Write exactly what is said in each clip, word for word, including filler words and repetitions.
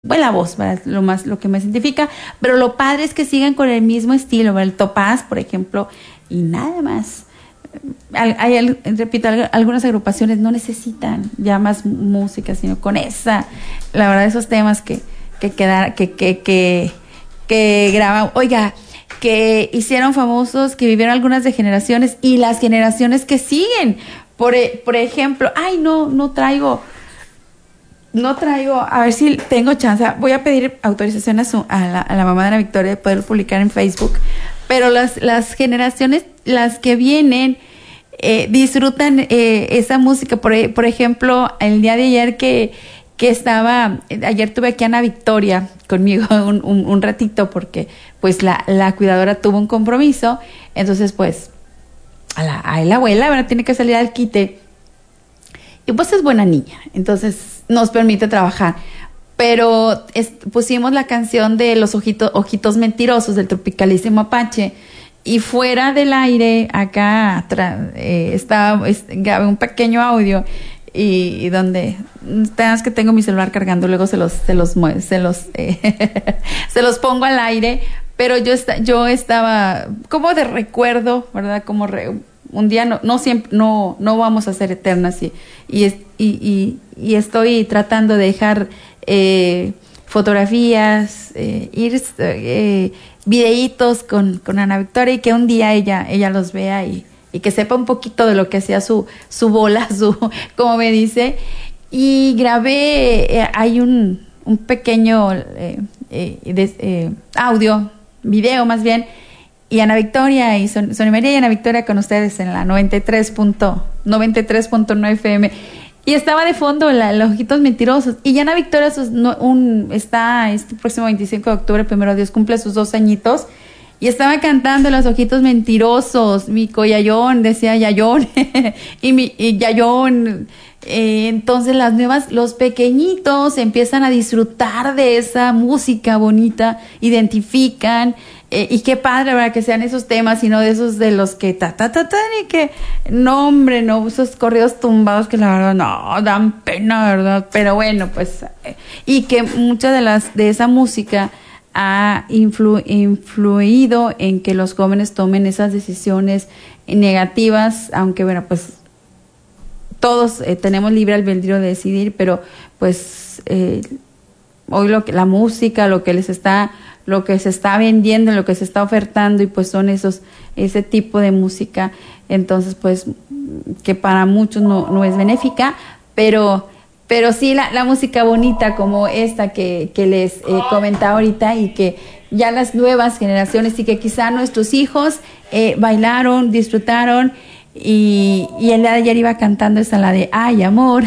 Bueno, la voz, ¿verdad? Lo más, lo que me identifica, pero lo padre es que sigan con el mismo estilo, ¿verdad? El Topaz, por ejemplo, y nada más. Hay, hay, repito, algunas agrupaciones no necesitan ya más música, sino con esa, la verdad, esos temas que, que quedaron, que, que, que, que graban, oiga, que hicieron famosos, que vivieron algunas de generaciones y las generaciones que siguen. Por, por ejemplo, ay, no, no traigo. No traigo, a ver si tengo chance, voy a pedir autorización a, su, a, la, a la mamá de Ana Victoria de poder publicar en Facebook, pero las, las generaciones, las que vienen, eh, disfrutan eh, esa música. Por, por ejemplo, el día de ayer que, que estaba, ayer tuve aquí a Ana Victoria conmigo un, un, un ratito porque pues la, la cuidadora tuvo un compromiso, entonces pues a la, a la abuela, ¿verdad? Tiene que salir al quite. Y pues es buena niña, entonces nos permite trabajar. Pero es, pusimos la canción de Los Ojitos, Ojitos Mentirosos del Tropicalísimo Apache, y fuera del aire, acá eh, estaba, es, grabé un pequeño audio y, y donde tengas que tengo mi celular cargando, luego se los se los se los eh, se los pongo al aire, pero yo esta, yo estaba como de recuerdo, ¿verdad? Como re, un día no no siempre no no vamos a ser eternas y y y, y, y estoy tratando de dejar eh, fotografías, eh, ir eh, videitos con con Ana Victoria y que un día ella ella los vea y y que sepa un poquito de lo que hacía su su bola, su como me dice. Y grabé, eh, hay un un pequeño eh, eh, de, eh, audio, video más bien. Y Ana Victoria y Son, Sonia María y Ana Victoria con ustedes en la noventa y tres punto nueve F M. Y estaba de fondo la, Los Ojitos Mentirosos. Y ya Ana Victoria sus, no, un, está este próximo veinticinco de octubre, primero Dios, cumple sus dos añitos. Y estaba cantando Los Ojitos Mentirosos. Mi Yayón, decía Yayón. y mi y Yayón. Eh, entonces las nuevas, los pequeñitos empiezan a disfrutar de esa música bonita, identifican. Eh, y qué padre, ¿verdad? Que sean esos temas y no de esos de los que ta, ta, ta, ta, y que, no, hombre, no, esos corridos tumbados que la verdad, no, dan pena, ¿verdad? Pero bueno, pues, eh, y que mucha de las, de esa música ha influ, influido en que los jóvenes tomen esas decisiones negativas, aunque, bueno, pues, todos eh, tenemos libre albedrío de decidir, pero, pues, eh, hoy lo que, la música, lo que les está, lo que se está vendiendo, lo que se está ofertando, y pues son esos, ese tipo de música, entonces pues que para muchos no, no es benéfica, pero, pero sí la, la música bonita como esta que, que les eh, comentaba ahorita, y que ya las nuevas generaciones y que quizá nuestros hijos eh, bailaron, disfrutaron. Y, y el de ayer iba cantando esa, la de ay amor.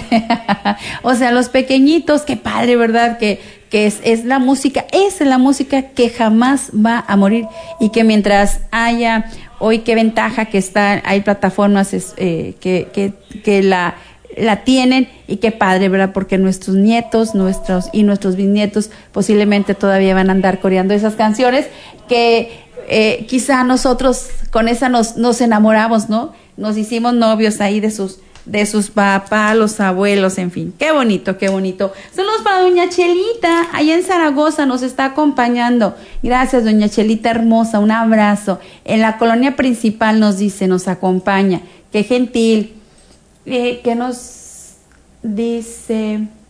O sea, los pequeñitos, qué padre, ¿verdad? Que, que es, es la música, es la música que jamás va a morir, y que mientras haya, hoy qué ventaja que está, hay plataformas eh, que, que, que la, la tienen, y qué padre, ¿verdad? Porque nuestros nietos, nuestros y nuestros bisnietos posiblemente todavía van a andar coreando esas canciones que eh, quizá nosotros con esa nos, nos enamoramos, ¿no? Nos hicimos novios ahí de sus de sus papás, los abuelos, en fin. Qué bonito, qué bonito. Saludos para doña Chelita, allá en Zaragoza nos está acompañando. Gracias, doña Chelita hermosa, un abrazo. En la colonia principal nos dice, nos acompaña. Qué gentil. Eh, ¿Qué nos dice?